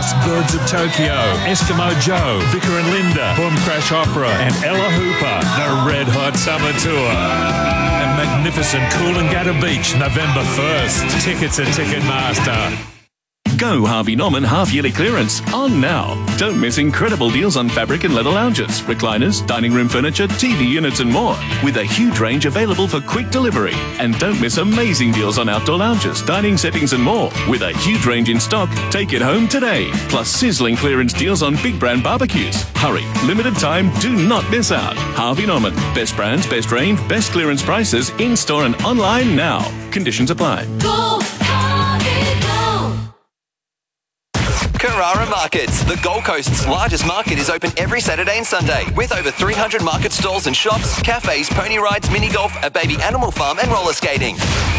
House, Birds of Tokyo, Eskimo Joe, Vicar and Linda, Boom Crash Opera, and Ella Hooper, the Red Hot Summer Tour. And magnificent Coolangatta Beach, November 1st. Tickets at Ticketmaster. Go Harvey Norman half-yearly clearance on now. Don't miss incredible deals on fabric and leather lounges, recliners, dining room furniture, TV units and more, with a huge range available for quick delivery. And don't miss amazing deals on outdoor lounges, dining settings and more, with a huge range in stock. Take it home today. Plus sizzling clearance deals on big brand barbecues. Hurry, limited time, do not miss out. Harvey Norman, best brands, best range, best clearance prices, in-store and online now. Conditions apply. Go Harvey, go! Carrara Markets, the Gold Coast's largest market, is open every Saturday and Sunday with over 300 market stalls and shops, cafes, pony rides, mini golf, a baby animal farm and roller skating.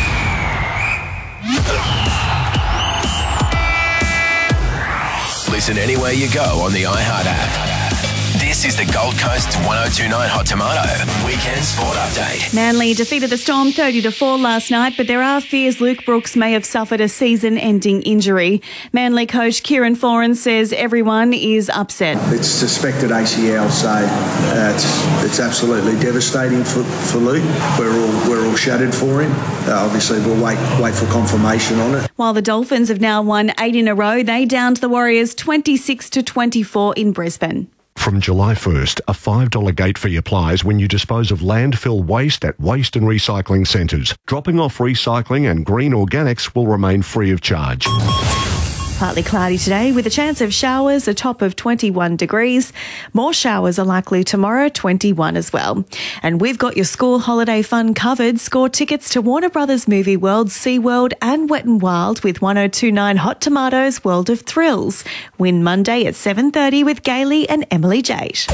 Listen anywhere you go on the iHeart app. This is the Gold Coast 1029 Hot Tomato Weekend Sport Update. Manly defeated the Storm 30-4 last night, but there are fears Luke Brooks may have suffered a season-ending injury. Manly coach Kieran Foran says everyone is upset. It's suspected ACL, so it's absolutely devastating for Luke. We're all shattered for him. Obviously, we'll wait for confirmation on it. While the Dolphins have now won 8 in a row, they downed the Warriors 26-24 in Brisbane. From July 1st, a $5 gate fee applies when you dispose of landfill waste at waste and recycling centres. Dropping off recycling and green organics will remain free of charge. Partly cloudy today with a chance of showers, a top of 21 degrees. More showers are likely tomorrow, 21 as well. And we've got your school holiday fun covered. Score tickets to Warner Brothers Movie World, SeaWorld and Wet n Wild with 1029 Hot Tomatoes World of Thrills. Win Monday at 7:30 with Gailey and Emily Jate.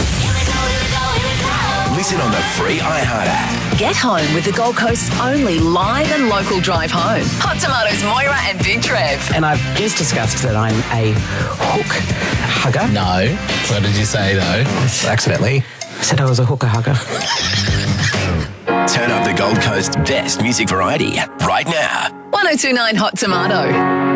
Listen on the free iHeart app. Get home with the Gold Coast's only live and local drive home. Hot Tomatoes, Moira and Big Trev. And I've just discussed that I'm a hook hugger. No. What did you say, though? Accidentally. I said I was a hooker hugger. Turn up the Gold Coast's best music variety right now. 1029 Hot Tomato.